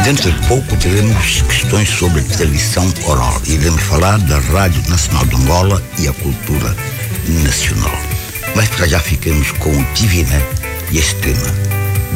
Dentro de pouco teremos questões sobre tradição oral. Iremos falar da Rádio Nacional de Angola e a cultura nacional. Mas para já ficamos com o Divina e este tema.